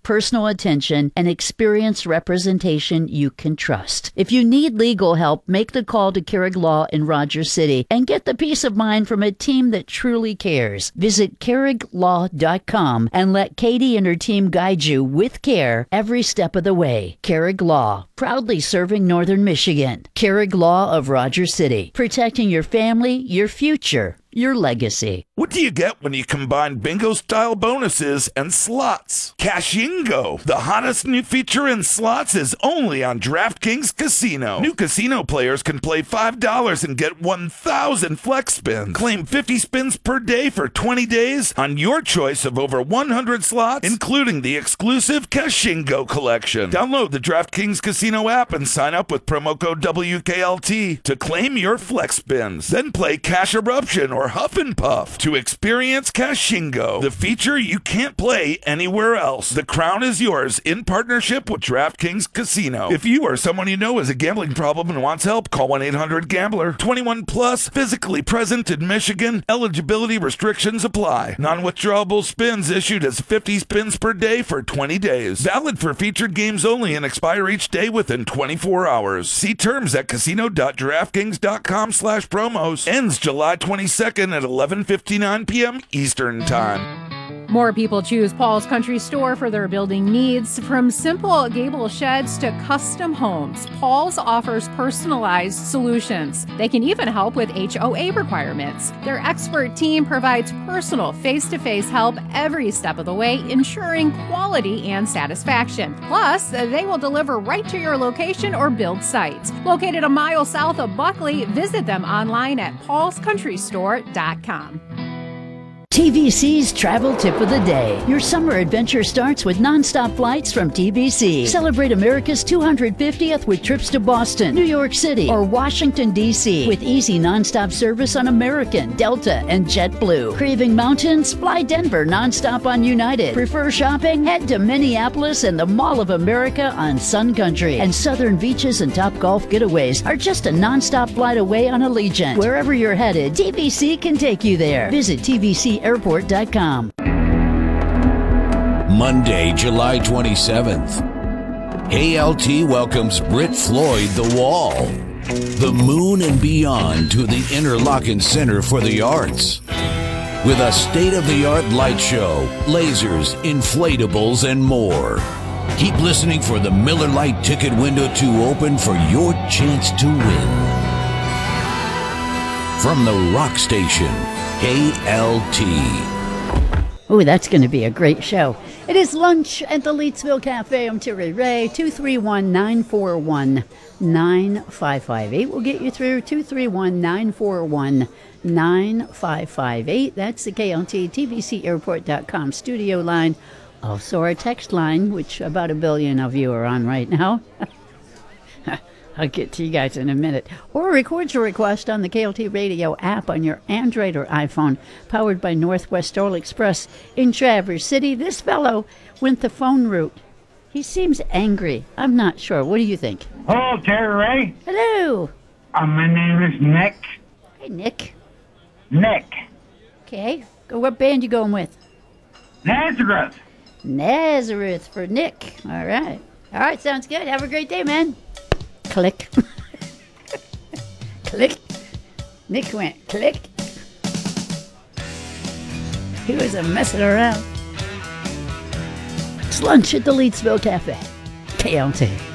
personal attention, and experienced representation you can trust. If you need legal help, make the call to Carrig Law in Rogers City and get the peace of mind from a team that truly cares. Visit carriglaw.com and let Katie and her team guide you with care every step of the way. Carrig Law, proudly serving Northern Michigan. Carrig Law of Rogers City, protecting your family, your future, your legacy. What do you get when you combine bingo-style bonuses and slots? Cashingo, the hottest new feature in slots, is only on DraftKings Casino. New casino players can play $5 and get 1,000 flex spins. Claim 50 spins per day for 20 days on your choice of over 100 slots, including the exclusive Cashingo collection. Download the DraftKings Casino app and sign up with promo code WKLT to claim your flex spins. Then play Cash Eruption or Huff and Puff to experience Cashingo, the feature you can't play anywhere else. The crown is yours in partnership with DraftKings Casino. If you or someone you know has a gambling problem and wants help, call 1-800-GAMBLER. 21 plus, physically present in Michigan. Eligibility restrictions apply. Non-withdrawable spins issued as 50 spins per day for 20 days. Valid for featured games only and expire each day within 24 hours. See terms at casino.draftkings.com/promos. Ends July 22nd at 11:59 p.m. Eastern Time. More people choose Paul's Country Store for their building needs. From simple gable sheds to custom homes, Paul's offers personalized solutions. They can even help with HOA requirements. Their expert team provides personal face-to-face help every step of the way, ensuring quality and satisfaction. Plus, they will deliver right to your location or build site. Located a mile south of Buckley, visit them online at paulscountrystore.com. TVC's Travel Tip of the Day. Your summer adventure starts with nonstop flights from TVC. Celebrate America's 250th with trips to Boston, New York City, or Washington, D.C. with easy nonstop service on American, Delta, and JetBlue. Craving mountains? Fly Denver nonstop on United. Prefer shopping? Head to Minneapolis and the Mall of America on Sun Country. And southern beaches and top golf getaways are just a nonstop flight away on Allegiant. Wherever you're headed, TVC can take you there. Visit TVCAirport.com. Monday, July 27th. ALT welcomes Brit Floyd The Wall, the moon and beyond to the Interlochen Center for the Arts. With a state-of-the-art light show, lasers, inflatables, and more. Keep listening for the Miller Lite ticket window to open for your chance to win. From the rock station, KLT. Oh, that's going to be a great show. It is lunch at the Leetsville Cafe. I'm Terry Ray. 231-941-9558. We'll get you through 231-941-9558. That's the KLT TVCAirport.com studio line. Also our text line, which about 1 billion of you are on right now. I'll get to you guys in a minute. Or record your request on the KLT Radio app on your Android or iPhone, powered by Northwest Oil Express in Traverse City. This fellow went the phone route. He seems angry. I'm not sure. What do you think? Hello, Terry Ray. Hello. My name is Nick. Hey, Nick. Nick. Okay. What band you going with? Nazareth. Nazareth for Nick. All right. All right, sounds good. Have a great day, man. Click. Click. Nick went click. He was messing around. It's lunch at the Leetsville Cafe. KLT.